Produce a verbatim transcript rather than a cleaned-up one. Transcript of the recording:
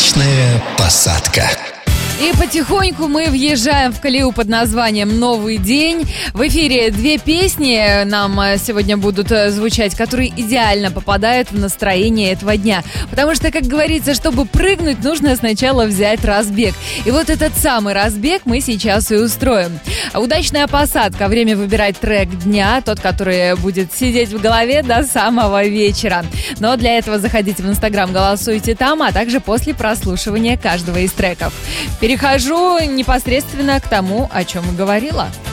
Удачная посадка. И потихоньку мы въезжаем в колею под названием «Новый день». В эфире две песни нам сегодня будут звучать, которые идеально попадают в настроение этого дня. Потому что, как говорится, чтобы прыгнуть, нужно сначала взять разбег. И вот этот самый разбег мы сейчас и устроим. Удачная посадка. Время выбирать трек дня, тот, который будет сидеть в голове до самого вечера. Но для этого заходите в Инстаграм, голосуйте там, а также после прослушивания каждого из треков. Перехожу непосредственно к тому, о чем и говорила.